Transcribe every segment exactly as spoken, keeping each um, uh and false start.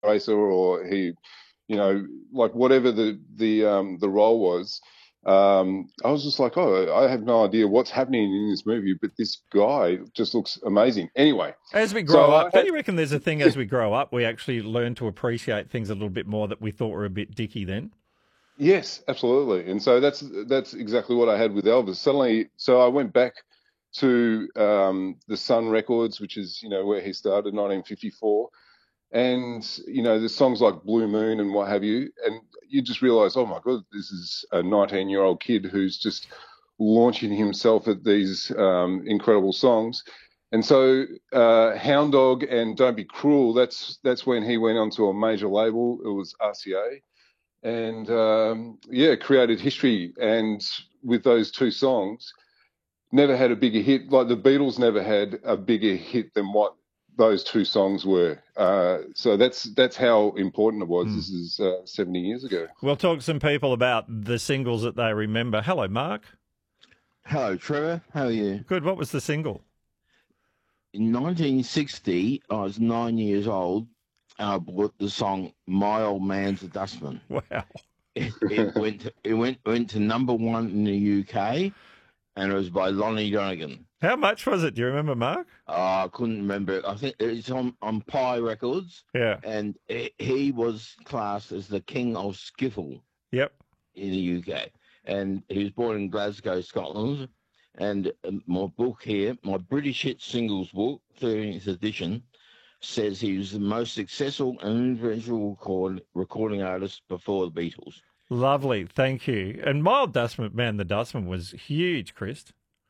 racer, or he, you know, like whatever the the um, the role was. Um, I was just like, oh, I have no idea what's happening in this movie, but this guy just looks amazing. Anyway, As we grow so I up, don't had you reckon there's a thing as we grow up, we actually learn to appreciate things a little bit more that we thought were a bit dicky then? yes, absolutely, and so that's that's exactly what I had with Elvis. Suddenly, so I went back to um, the Sun Records, which is you know where he started, nineteen fifty-four, and you know the songs like Blue Moon and what have you, and you just realize, oh my god, this is a nineteen year old kid who's just launching himself at these um, incredible songs. And so uh, Hound Dog and Don't Be Cruel, that's that's when he went onto a major label. It was R C A, and um, yeah, created history. And with those two songs, never had a bigger hit. Like the Beatles never had a bigger hit than what those two songs were. Uh, so that's that's how important it was. Hmm. This is uh, seventy years ago. We'll talk to some people about the singles that they remember. Hello, Mark. Hello, Trevor. How are you? Good. What was the single? In nineteen sixty, I was nine years old, and I bought the song "My Old Man's a Dustman." Wow. It, it went to, it went went to number one in the U K, and it was by Lonnie Donegan. How much was it? Do you remember, Mark? Uh, I couldn't remember. I think it's on on Pi Records, Yeah. and he he was classed as the king of skiffle Yep. in the U K. And he was born in Glasgow, Scotland. And um, my book here, my British hit singles book, thirteenth edition, says he was the most successful and influential record, recording artist before the Beatles. Lovely. Thank you. And Mild Dustman, Man the Dustman was huge, Chris.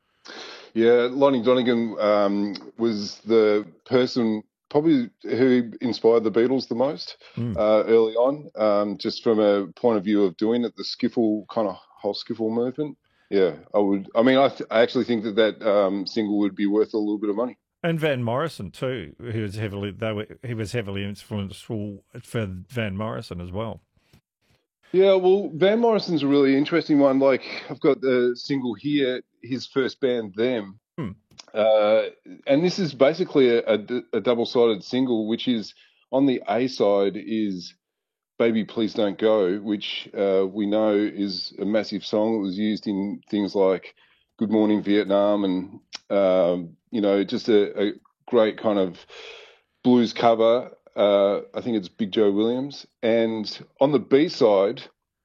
Yeah, Lonnie Donegan um, was the person probably who inspired the Beatles the most Mm. uh, early on, um, just from a point of view of doing it, the skiffle kind of whole skiffle movement. Yeah, I would. I mean, I, th- I actually think that that um, single would be worth a little bit of money. And Van Morrison too. He was heavily they were he was heavily influential for Van Morrison as well. Yeah, well, Van Morrison's a really interesting one. Like, I've got the single here, his first band, Them. Hmm. Uh, and this is basically a, a, a double-sided single, which is on the A side is Baby Please Don't Go, which uh, we know is a massive song. It was used in things like Good Morning Vietnam and, um, you know, just a, a great kind of blues cover. Uh, I think it's Big Joe Williams. And on the B side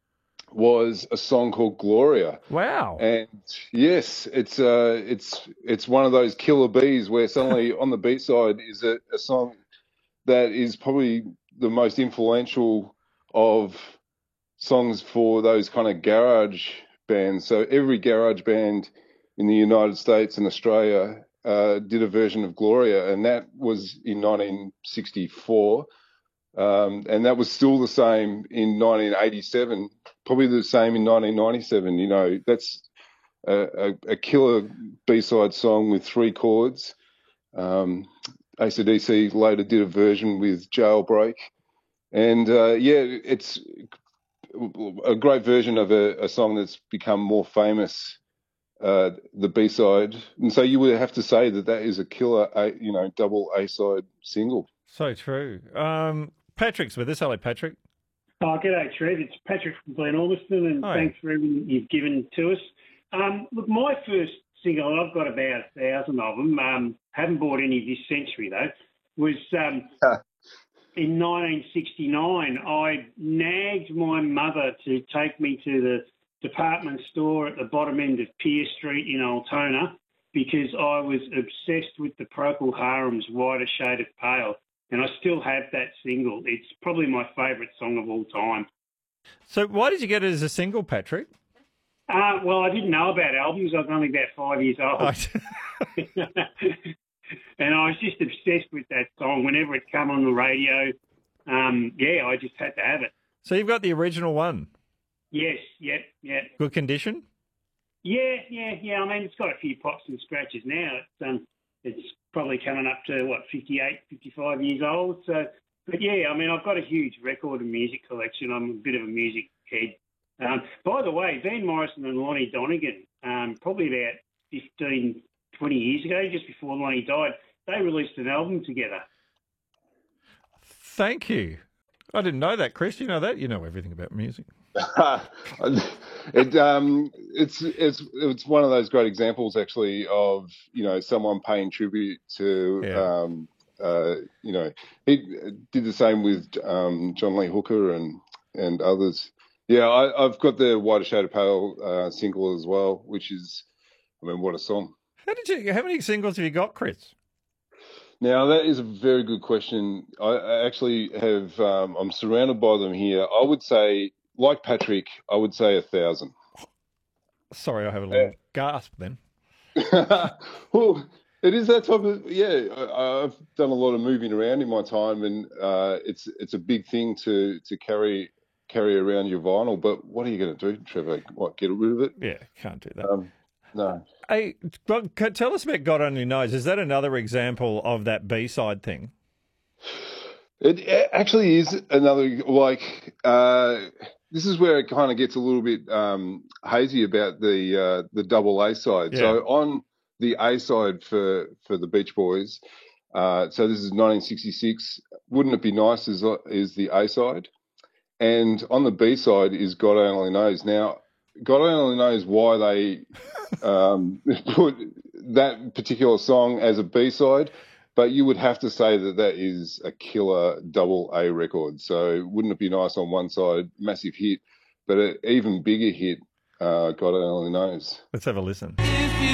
was a song called Gloria. Wow. And yes, it's uh, it's it's one of those killer bees where suddenly on the B side is a, a song that is probably the most influential of songs for those kind of garage bands. So every garage band in the United States and Australia uh, did a version of Gloria, and that was in nineteen sixty-four. Um, and that was still the same in nineteen eighty-seven, probably the same in nineteen ninety-seven. You know, that's a, a, a killer B-side song with three chords. Um, A C D C later did a version with Jailbreak. And uh, yeah, it's a great version of a, a song that's become more famous, uh, the B-side. And so you would have to say that that is a killer, a, you know, double A-side single. So true. Um, Patrick's with us. Hello, Patrick. Oh, g'day, Trev. It's Patrick from Glen Ormiston, and Hi. thanks for everything you've given to us. Um, look, my first single, I've got about a thousand of them, um, haven't bought any this century, though, was um, in nineteen sixty-nine. I nagged my mother to take me to the department store at the bottom end of Pier Street in Altona because I was obsessed with the Procol Harum's Whiter Shade of Pale. And I still have that single. It's probably my favourite song of all time. So why did you get it as a single, Patrick? Uh, well, I didn't know about albums. I was only about five years old. And I was just obsessed with that song. Whenever it came on the radio, um, yeah, I just had to have it. So you've got the original one? Yes, yep, yep. Good condition? Yeah, yeah, yeah. I mean, it's got a few pops and scratches now. It's um, it's probably coming up to, what, fifty-eight, fifty-five years old. So, but yeah, I mean, I've got a huge record and music collection. I'm a bit of a music head. Um, by the way, Van Morrison and Lonnie Donegan, um, probably about fifteen, twenty years ago, just before Lonnie died, they released an album together. Thank you. I didn't know that, Chris. You know that? You know everything about music. it um it's it's it's one of those great examples actually of, you know, someone paying tribute to Yeah. um uh you know, he did the same with um John Lee Hooker and and others. Yeah, I, I've got the Whiter Shade of Pale uh, single as well, which is, I mean, what a song. How did you? How many singles have you got, Chris? Now, that is a very good question. I, I actually have, um, I'm surrounded by them here. I would say, like Patrick, I would say a thousand. Sorry, I have a little uh, gasp then. Well, it is that type of, yeah, I, I've done a lot of moving around in my time, and uh, it's it's a big thing to, to carry carry around your vinyl. But what are you going to do, Trevor? What, get rid of it? Yeah, can't do that. Um, no. Hey, tell us about God Only Knows. Is that another example of that B-side thing? It actually is another, like, uh, this is where it kind of gets a little bit um, hazy about the uh, the double A side. Yeah. So on the A side for, for the Beach Boys, uh, so this is nineteen sixty-six, Wouldn't It Be Nice is, is the A side. And on the B side is God Only Knows. Now, God only knows why they um, put that particular song as a B-side, but you would have to say that that is a killer double A record. So Wouldn't It Be Nice on one side, massive hit, but an even bigger hit, uh, God Only Knows. Let's have a listen.